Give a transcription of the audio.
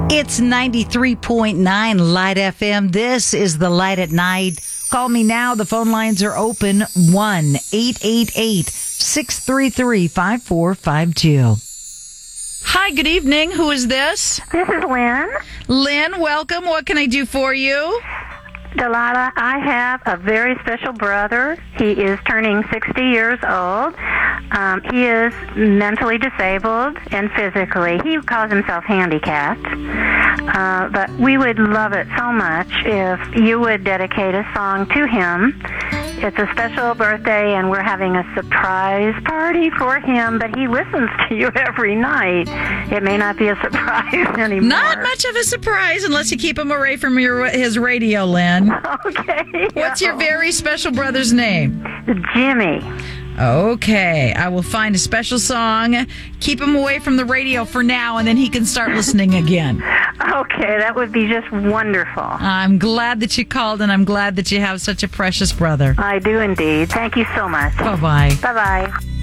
It's 93.9 Light FM. This is the Light at Night. Call me now. The phone lines are open. 1-888-633-5452. Hi, good evening. Who is this? This is Lynn. Lynn, welcome. What can I do for you? Delilah, I have a very special brother. He is turning 60 years old. He is mentally disabled and physically. He calls himself handicapped. But we would love it so much if you would dedicate a song to him. It's a special birthday, and we're having a surprise party for him, but he listens to you every night. It may not be a surprise anymore. Not much of a surprise unless you keep him away from his radio, Lynn. Okay. What's your very special brother's name? Jimmy. Okay, I will find a special song. Keep him away from the radio for now, and then he can start listening again. Okay, that would be just wonderful. I'm glad that you called, and I'm glad that you have such a precious brother. I do indeed. Thank you so much. Bye-bye. Bye-bye.